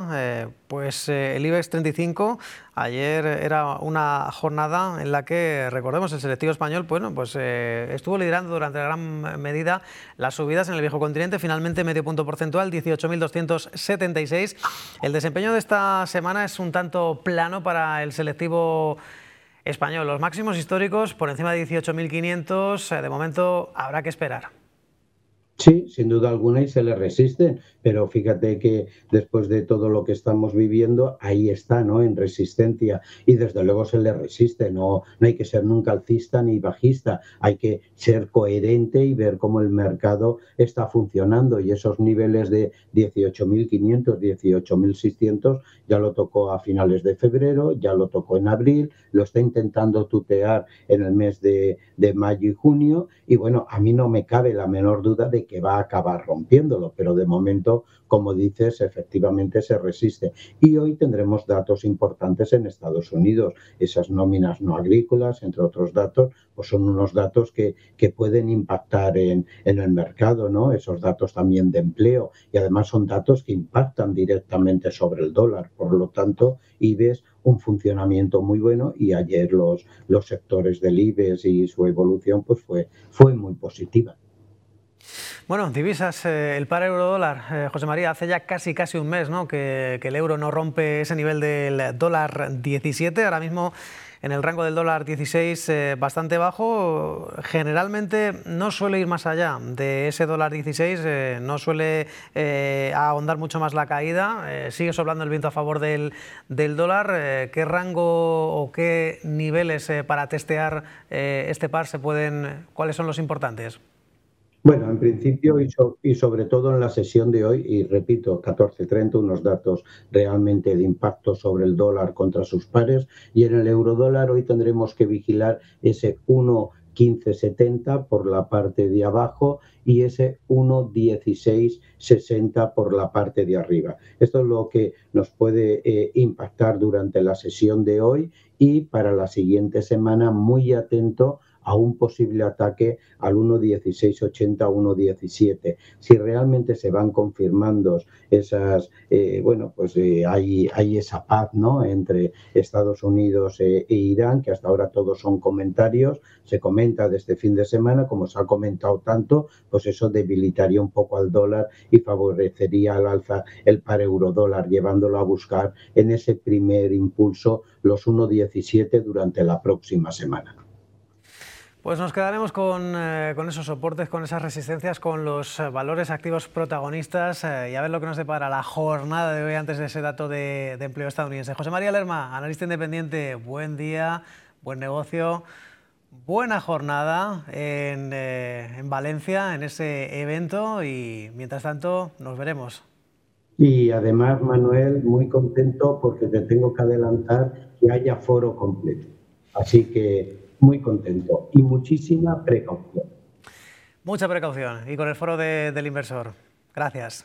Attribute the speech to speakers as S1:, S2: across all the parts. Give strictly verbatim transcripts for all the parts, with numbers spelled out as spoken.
S1: eh, pues eh, el IBEX treinta y cinco ayer era una jornada en la que, recordemos, el selectivo español bueno, pues, eh, estuvo liderando durante gran medida las subidas en el viejo continente, finalmente medio punto porcentual, dieciocho mil doscientos setenta y seis. El desempeño de esta semana es un tanto plano para el selectivo español. Los máximos históricos por encima de dieciocho mil quinientos, eh, de momento habrá que esperar.
S2: Sí, sin duda alguna y se le resisten, pero fíjate que después de todo lo que estamos viviendo, ahí está, ¿no? En resistencia y desde luego se le resiste, no, no hay que ser nunca alcista ni bajista, hay que ser coherente y ver cómo el mercado está funcionando y esos niveles de dieciocho mil quinientos, dieciocho mil seiscientos ya lo tocó a finales de febrero, ya lo tocó en abril, lo está intentando tutear en el mes de, de mayo y junio y bueno, a mí no me cabe la menor duda de que va a acabar rompiéndolo, pero de momento, como dices, efectivamente se resiste. Y hoy tendremos datos importantes en Estados Unidos. Esas nóminas no agrícolas, entre otros datos, pues son unos datos que, que pueden impactar en, en el mercado, ¿no? Esos datos también de empleo y además son datos que impactan directamente sobre el dólar. Por lo tanto, IBEX un funcionamiento muy bueno y ayer los, los sectores del IBEX y su evolución pues fue, fue muy positiva.
S1: Bueno, divisas, eh, el par euro-dólar, eh, José María, hace ya casi casi un mes, ¿no? que, que el euro no rompe ese nivel del dólar diecisiete, ahora mismo en el rango del dólar dieciséis eh, bastante bajo. Generalmente no suele ir más allá de ese dólar dieciséis, eh, no suele eh, ahondar mucho más la caída, eh, sigue soplando el viento a favor del, del dólar. Eh, ¿Qué rango o qué niveles eh, para testear eh, este par se pueden, cuáles son los importantes?
S2: Bueno, en principio y, so, y sobre todo en la sesión de hoy, y repito, catorce treinta, unos datos realmente de impacto sobre el dólar contra sus pares, y en el eurodólar hoy tendremos que vigilar ese uno quince setenta por la parte de abajo y ese uno dieciséis sesenta por la parte de arriba. Esto es lo que nos puede eh, impactar durante la sesión de hoy y para la siguiente semana muy atento a un posible ataque al uno dieciséis ochenta, uno diecisiete. Si realmente se van confirmando esas, eh, bueno, pues eh, hay, hay esa paz, ¿no? Entre Estados Unidos eh, e Irán, que hasta ahora todos son comentarios, se comenta de este fin de semana, como se ha comentado tanto, pues eso debilitaría un poco al dólar y favorecería al alza el par euro-dólar, llevándolo a buscar en ese primer impulso los uno diecisiete durante la próxima semana.
S1: Pues nos quedaremos con, eh, con esos soportes, con esas resistencias, con los eh, valores activos protagonistas eh, y a ver lo que nos depara la jornada de hoy antes de ese dato de, de empleo estadounidense. José María Lerma, analista independiente, buen día, buen negocio, buena jornada en, eh, en Valencia, en ese evento y mientras tanto nos veremos.
S2: Y además, Manuel, muy contento porque te tengo que adelantar que haya foro completo. Así que muy contento y muchísima precaución.
S1: Mucha precaución y con el foro de, del inversor. Gracias.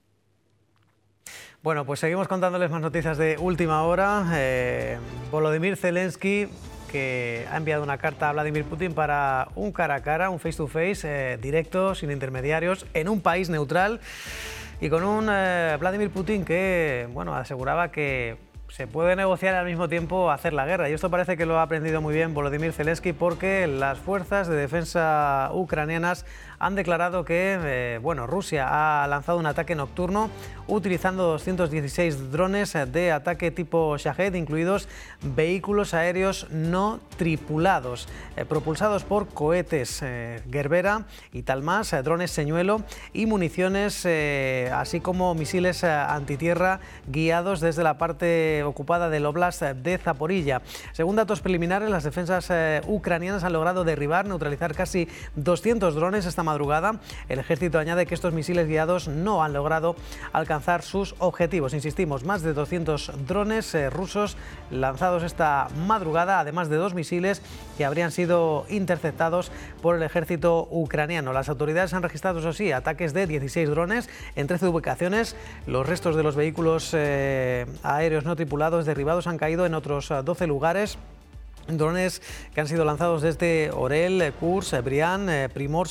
S1: Bueno, pues seguimos contándoles más noticias de última hora. Eh, Volodymyr Zelensky, que ha enviado una carta a Vladimir Putin para un cara a cara, un face to face, eh, directo, sin intermediarios, en un país neutral y con un eh, Vladimir Putin que, bueno, aseguraba que se puede negociar y al mismo tiempo hacer la guerra. Y esto parece que lo ha aprendido muy bien Volodymyr Zelensky porque las fuerzas de defensa ucranianas han declarado que eh, bueno, Rusia ha lanzado un ataque nocturno utilizando doscientos dieciséis drones de ataque tipo Shahed, incluidos vehículos aéreos no tripulados, eh, propulsados por cohetes eh, Gerbera y Talmas, eh, drones señuelo y municiones, eh, así como misiles eh, antitierra guiados desde la parte ocupada del Oblast de Zaporilla. Según datos preliminares, las defensas eh, ucranianas han logrado derribar, neutralizar casi doscientos drones esta madrugada. El ejército añade que estos misiles guiados no han logrado alcanzar sus objetivos. Insistimos, más de doscientos drones eh, rusos lanzados esta madrugada, además de dos misiles que habrían sido interceptados por el ejército ucraniano. Las autoridades han registrado, eso sí, ataques de dieciséis drones en trece ubicaciones. Los restos de los vehículos eh, aéreos no tripulados derribados han caído en otros doce lugares. Drones que han sido lanzados desde Orel, Kursk, Brian, Primorsk,